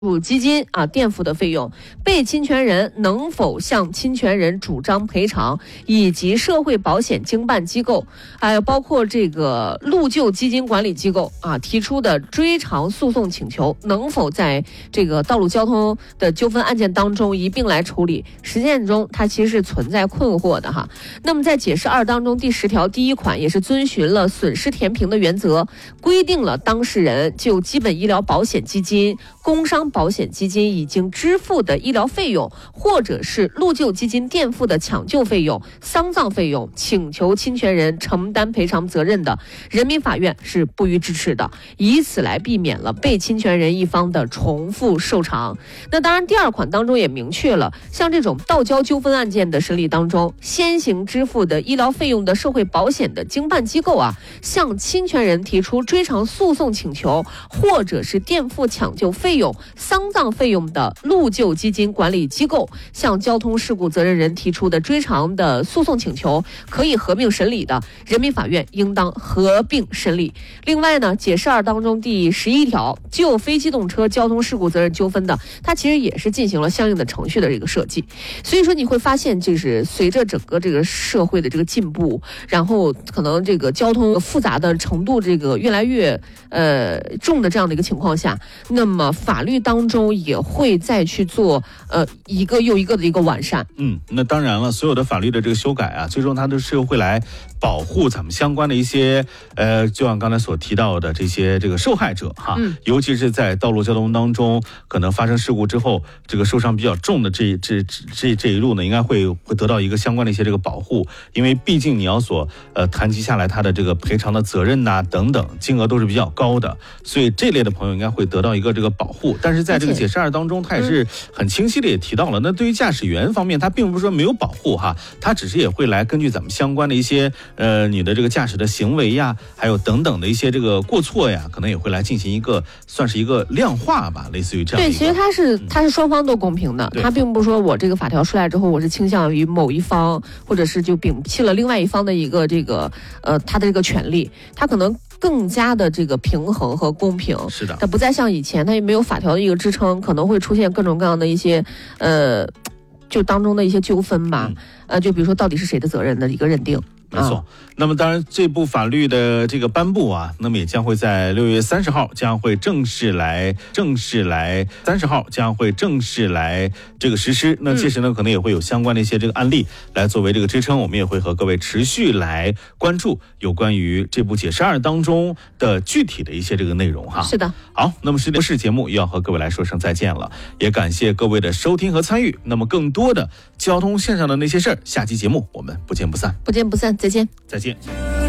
基金垫付的费用，被侵权人能否向侵权人主张赔偿，以及社会保险经办机构，还有包括这个路救基金管理机构提出的追偿诉讼请求，能否在这个道路交通的纠纷案件当中一并来处理？实践中它其实是存在困惑的哈。那么在解释2当中第10条第1款也是遵循了损失填平的原则，规定了当事人就基本医疗保险基金、工伤保险基金已经支付的医疗费用，或者是路救基金垫付的抢救费用、丧葬费用，请求侵权人承担赔偿责任的，人民法院是不予支持的，以此来避免了被侵权人一方的重复受偿。那当然第2款当中也明确了，像这种道交纠纷案件的审理当中，先行支付的医疗费用的社会保险的经办机构向侵权人提出追偿诉讼请求，或者是垫付抢救费用、丧葬费用的路救基金管理机构向交通事故责任人提出的追偿的诉讼请求，可以合并审理的，人民法院应当合并审理。另外呢，解释2当中第11条，就非机动车交通事故责任纠纷的，它其实也是进行了相应的程序的这个设计。所以说你会发现，就是随着整个这个社会的这个进步，然后可能这个交通复杂的程度这个越来越重的这样的一个情况下，那么法律当中也会再去做一个又一个的一个完善。 那当然了，所有的法律的这个修改最终它都是会来保护咱们相关的一些就像刚才所提到的这些这个受害者尤其是在道路交通当中可能发生事故之后，这个受伤比较重的这一路呢，应该会得到一个相关的一些这个保护，因为毕竟你要所谈及下来他的这个赔偿的责任等等金额都是比较高的，所以这类的朋友应该会得到一个这个保护。但是在这个解释2当中，他也是很清晰的也提到了，那对于驾驶员方面，他并不是说没有保护他只是也会来根据咱们相关的一些你的这个驾驶的行为还有等等的一些这个过错可能也会来进行一个算是一个量化吧，类似于这样的。 对，其实它是双方都公平的，它并不是说我这个法条出来之后，我是倾向于某一方，或者是就摒弃了另外一方的一个这个他的这个权利，他可能更加的这个平衡和公平。 是的， 它不再像以前，它也没有法条的一个支撑，可能会出现各种各样的一些就当中的一些纠纷吧。就比如说到底是谁的责任的一个认定。 没错，那么当然这部法律的这个颁布那么也将会在6月30号将会正式来30号将会正式来这个实施。那届时呢，可能也会有相关的一些这个案例来作为这个支撑，我们也会和各位持续来关注有关于这部解释2当中的具体的一些这个内容是的。 好，那么时事节目又要和各位来说声再见了，也感谢各位的收听和参与。那么更多的交通线上的那些事儿，下期节目我们不见不散。 不见不散，再见。 再见。